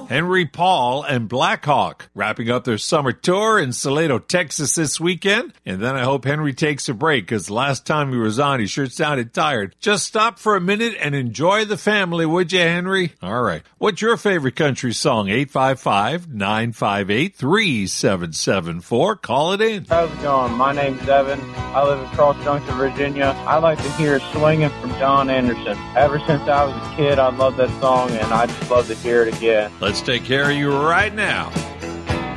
Henry Paul and Blackhawk wrapping up their summer tour in Salado, Texas this weekend. And then I hope Henry takes a break, because last time he was on, he sure sounded tired. Just stop for a minute and enjoy the family, would you, Henry? All right. What's your favorite country song? 855-958-3774. Call it in. How's it going? My name's Evan. I live in Cross Junction, Virginia. I like to hear Swinging from John Anderson. Ever since I was a kid, I love that song, and I just love to hear it again. Let's take care of you right now.